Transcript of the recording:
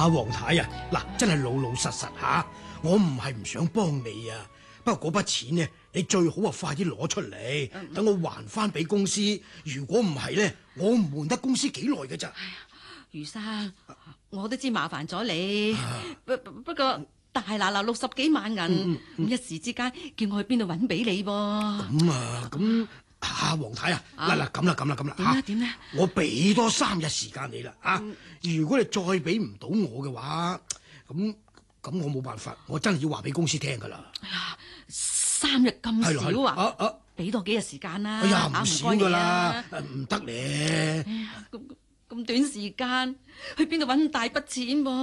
黃太啊，嗱，真係老老實實吓，我唔係唔想幫你啊，不過嗰筆錢呢，你最好啊快啲攞出嚟，等我還翻俾公司。如果唔係咧，我唔瞞得公司幾耐嘅咋。 余生，我都知麻煩咗你，不過大嗱嗱60幾萬銀，一時之間叫我去邊度搵俾你噃？ 咁黃太啊，嗱咁啦， 點呢？ 我俾多3日時間你啦，如果你再俾唔到我嘅話，咁我冇辦法，我真係要話俾公司聽噶啦。 哎呀，3日咁少啊！俾多幾日時間啦。 哎呀，唔少噶啦，唔得咧。 咁短時間去邊度搵咁大筆錢噃？